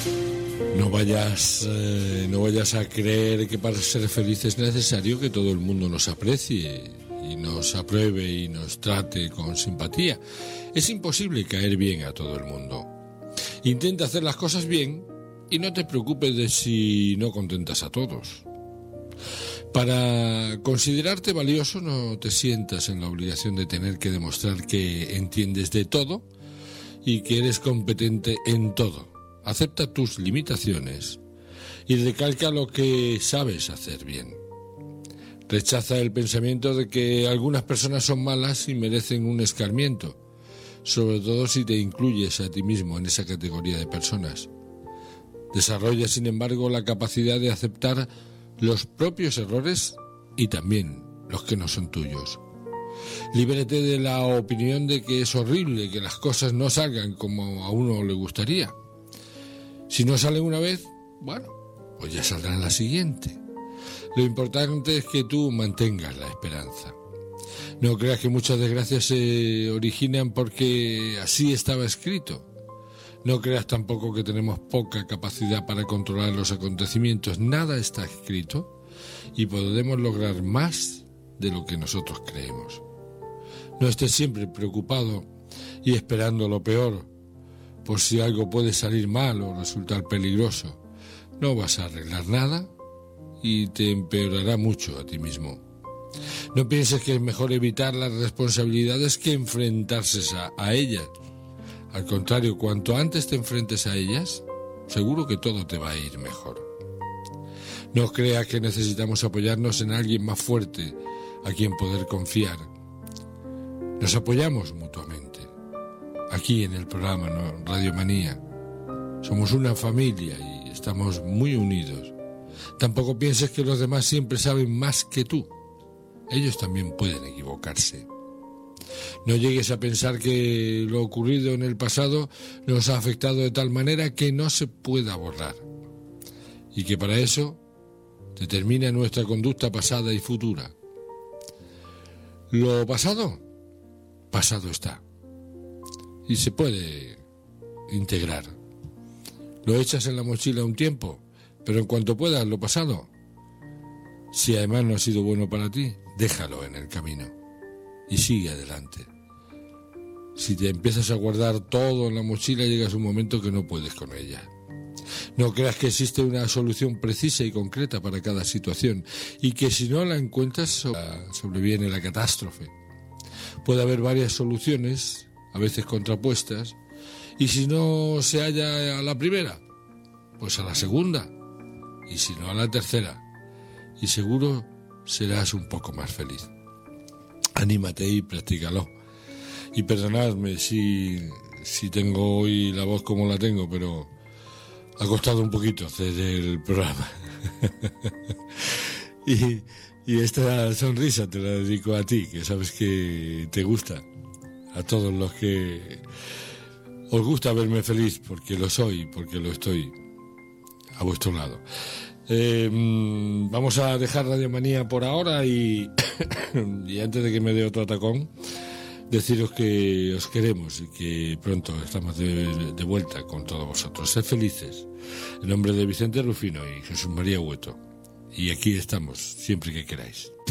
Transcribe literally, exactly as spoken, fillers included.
No vayas, eh, no vayas a creer que para ser feliz es necesario que todo el mundo nos aprecie y nos apruebe y nos trate con simpatía. Es imposible caer bien a todo el mundo. Intenta hacer las cosas bien y no te preocupes de si no contentas a todos. Para considerarte valioso no te sientas en la obligación de tener que demostrar que entiendes de todo y que eres competente en todo. Acepta tus limitaciones y recalca lo que sabes hacer bien. Rechaza el pensamiento de que algunas personas son malas y merecen un escarmiento, sobre todo si te incluyes a ti mismo en esa categoría de personas. Desarrolla, sin embargo, la capacidad de aceptar los propios errores y también los que no son tuyos. Libérate de la opinión de que es horrible que las cosas no salgan como a uno le gustaría. Si no salen una vez, bueno, pues ya saldrán la siguiente. Lo importante es que tú mantengas la esperanza. No creas que muchas desgracias se originan porque así estaba escrito. No creas tampoco que tenemos poca capacidad para controlar los acontecimientos. Nada está escrito y podemos lograr más de lo que nosotros creemos. No estés siempre preocupado y esperando lo peor, por si algo puede salir mal o resultar peligroso. No vas a arreglar nada y te empeorará mucho a ti mismo. No pienses que es mejor evitar las responsabilidades que enfrentarse a, a ellas. Al contrario, cuanto antes te enfrentes a ellas, seguro que todo te va a ir mejor. No creas que necesitamos apoyarnos en alguien más fuerte a quien poder confiar. Nos apoyamos mutuamente. Aquí en el programa, ¿no? Radio Manía. Somos una familia y estamos muy unidos. Tampoco pienses que los demás siempre saben más que tú. Ellos también pueden equivocarse. No llegues a pensar que lo ocurrido en el pasado nos ha afectado de tal manera que no se pueda borrar. Y que para eso determina nuestra conducta pasada y futura. Lo pasado, pasado está. Y se puede integrar. Lo echas en la mochila un tiempo, pero en cuanto puedas, lo pasado, si además no ha sido bueno para ti, déjalo en el camino y sigue adelante. Si te empiezas a guardar todo en la mochila, llegas a un momento que no puedes con ella. No creas que existe una solución precisa y concreta para cada situación y que si no la encuentras sobreviene la catástrofe. Puede haber varias soluciones, a veces contrapuestas, y si no se halla a la primera, pues a la segunda, y si no a la tercera, y seguro serás un poco más feliz. Anímate y practícalo. Y perdonadme si, si tengo hoy la voz como la tengo, pero ha costado un poquito hacer el programa. y, y esta sonrisa te la dedico a ti, que sabes que te gusta. A todos los que os gusta verme feliz, porque lo soy, porque lo estoy a vuestro lado. Eh, vamos a dejar Radio Manía por ahora y, y antes de que me dé otro atacón, deciros que os queremos y que pronto estamos de, de vuelta con todos vosotros. Sed felices. En nombre de Vicente Rufino y Jesús María Hueto. Y aquí estamos, siempre que queráis.